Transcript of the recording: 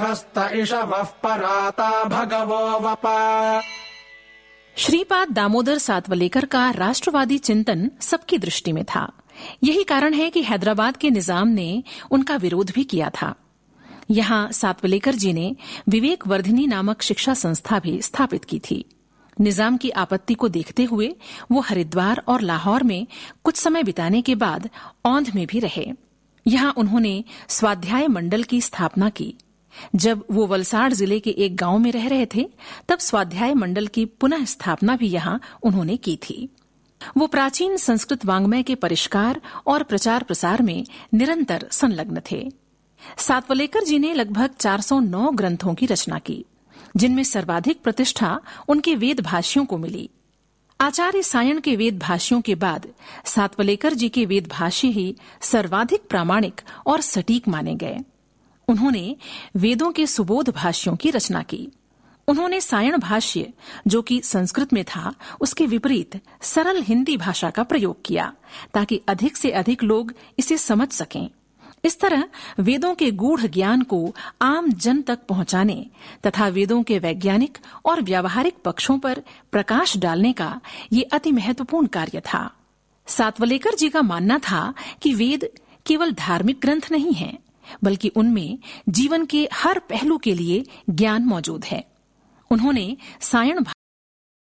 हस्त इषवः पराता भगवो वप। श्रीपाद दामोदर सातवलेकर का राष्ट्रवादी चिंतन सबकी दृष्टि में था। यही कारण है कि हैदराबाद के निजाम ने उनका विरोध भी किया था। यहाँ सातवलेकर जी ने विवेक वर्धिनी नामक शिक्षा संस्था भी स्थापित की थी। निजाम की आपत्ति को देखते हुए वो हरिद्वार और लाहौर में कुछ समय बिताने के बाद औंध में भी रहे। यहाँ उन्होंने स्वाध्याय मंडल की स्थापना की। जब वो वलसाड़ जिले के एक गांव में रह रहे थे, तब स्वाध्याय मंडल की पुनः स्थापना भी यहाँ उन्होंने की थी। वो प्राचीन संस्कृत वाङ्मय के परिष्कार और प्रचार प्रसार में निरंतर संलग्न थे। सातवलेकर जी ने लगभग 409 ग्रंथों की रचना की, जिनमें सर्वाधिक प्रतिष्ठा उनके वेद भाष्यों को मिली। आचार्य सायण के वेद भाष्यों के बाद सातवलेकर जी के वेद भाष्य ही सर्वाधिक प्रामाणिक और सटीक माने गए। उन्होंने वेदों के सुबोध भाष्यों की रचना की। उन्होंने सायण भाष्य, जो कि संस्कृत में था, उसके विपरीत सरल हिंदी भाषा का प्रयोग किया, ताकि अधिक से अधिक लोग इसे समझ सकें। इस तरह वेदों के गूढ़ ज्ञान को आम जन तक पहुंचाने तथा वेदों के वैज्ञानिक और व्यावहारिक पक्षों पर प्रकाश डालने का ये अति महत्वपूर्ण कार्य था। सातवलेकर जी का मानना था कि वेद केवल धार्मिक ग्रंथ नहीं हैं, बल्कि उनमें जीवन के हर पहलू के लिए ज्ञान मौजूद है। उन्होंने सायण